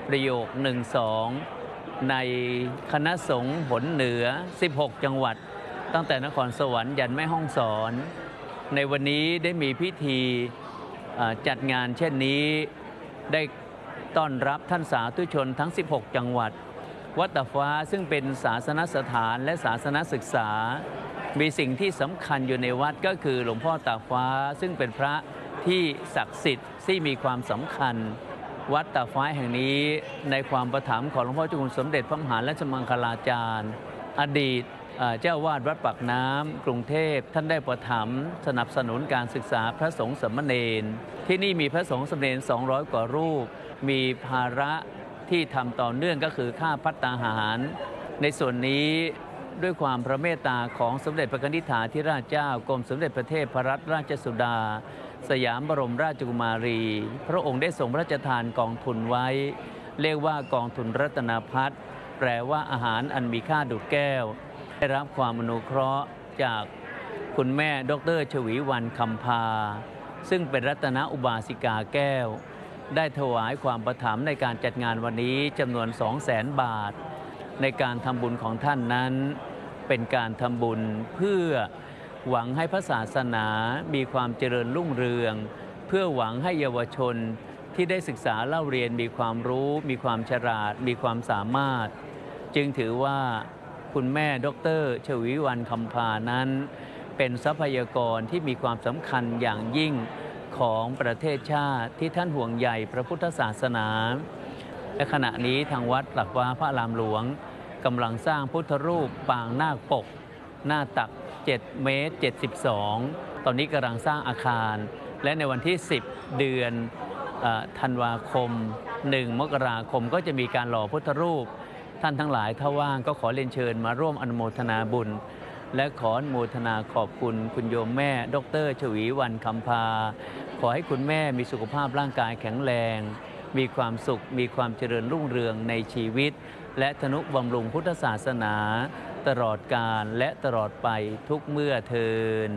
ประโยค1-2ในคณะสงฆ์หนเหนือ16จังหวัดตั้งแต่นครสวรรค์ยันแม่ฮ่องสอนในวันนี้ได้มีพิธีจัดงานเช่นนี้ได้ต้อนรับท่านสาธุชนทั้ง16จังหวัดวัดตาฟ้าซึ่งเป็นศาสนสถานและศาสนศึกษามีสิ่งที่สำคัญอยู่ในวัดก็คือหลวงพ่อตาฟ้าซึ่งเป็นพระที่ศักดิ์สิทธิ์ที่มีความสำคัญวัดตาฟ้าแห่งนี้ในความประถมของหลวงพ่อเจ้าคุณสมเด็จพระมหาราชมังคลาจารย์อดีตเจ้าวาดวัดปากน้ำกรุงเทพท่านได้ประถมสนับสนุนการศึกษาพระสงฆ์สามเณรที่นี่มีพระสงฆ์สามเณร200 กว่ารูปมีภาระที่ทำต่อเนื่องก็คือค่าภัตตาหารในส่วนนี้ด้วยความพระเมตตาของสมเด็จพระนิธิาธิราชเจ้ากรมสมเด็จพระเทพรัตนราชสุดาสยามบรมราชกุมารีพระองค์ได้ทรงพระราชทานกองทุนไว้เรียกว่ากองทุนรัตนพัฒน์แปลว่าอาหารอันมีค่าดุจแก้วได้รับความอนุเคราะห์จากคุณแม่ดร.ชวีวรรณคำพาซึ่งเป็นรัตนอุบาสิกาแก้วได้ถวายความประถมในการจัดงานวันนี้จำนวน 200,000 บาทในการทำบุญของท่านนั้นเป็นการทำบุญเพื่อหวังให้พระศาสนามีความเจริญรุ่งเรืองเพื่อหวังให้เยาวชนที่ได้ศึกษาเล่าเรียนมีความรู้มีความฉลาดมีความสามารถจึงถือว่าคุณแม่ดร.ชวีวรรณคำพานั้นเป็นทรัพยากรที่มีความสำคัญอย่างยิ่งของประเทศชาติที่ท่านห่วงใยพระพุทธศาสนาและขณะนี้ทางวัดหลักวาพระอารามหลวงกำลังสร้างพุทธรูปปางนาคปกหน้าตัก7 เมตร 72ตอนนี้กำลังสร้างอาคารและในวันที่10 เดือนธันวาคม1 มกราคมก็จะมีการหล่อพุทธรูปท่านทั้งหลายถ้าว่างก็ขอเรียนเชิญมาร่วมอนุโมทนาบุญและขออนุโมทนาขอบคุณคุณโยมแม่ดร.ชวีวรรณคำพาขอให้คุณแม่มีสุขภาพร่างกายแข็งแรงมีความสุขมีความเจริญรุ่งเรืองในชีวิตและทนุบำรุงพุทธศาสนาตลอดกาลและตลอดไปทุกเมื่อเทิน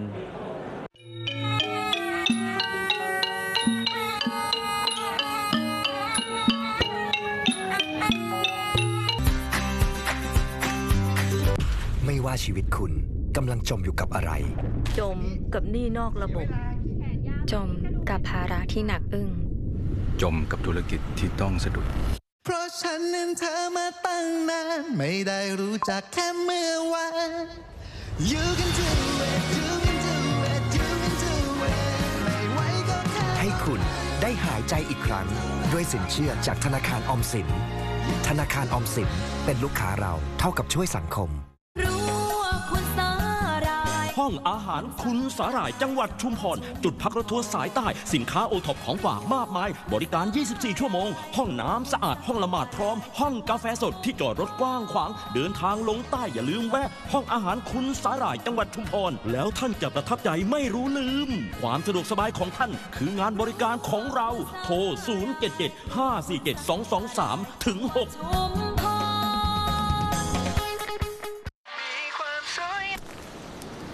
ไม่ว่าชีวิตคุณกำลังจมอยู่กับอะไรจมกับหนี้นอกระบบจมกับภาระที่หนักอึ้งจมกับธุรกิจที่ต้องสะดุดเพราะฉันนั้นเธอมาตั้งนานไม่ได้รู้จักแค่เมื่อวาน You can do it You can do it You can do it ไม่ไหวก็แค่ให้คุณได้หายใจอีกครั้งด้วยสินเชื่อจากธนาคารออมสินธนาคารออมสินเป็นลูกค้าเราเท่ากับช่วยสังคมห้องอาหารคุณสาหร่ายจังหวัดชุมพรจุดพักรถทัวร์สายใต้สินค้าโอท็อปของฝากมากมายบริการ24 ชั่วโมงห้องน้ำสะอาดห้องละหมาดพร้อมห้องกาแฟสดที่จอดรถกว้างขวางเดินทางลงใต้อย่าลืมแวะห้องอาหารคุณสาหร่ายจังหวัดชุมพรแล้วท่านจะประทับใจไม่รู้ลืมความสะดวกสบายของท่านคืองานบริการของเราโทร 077 547 223 ถึง 6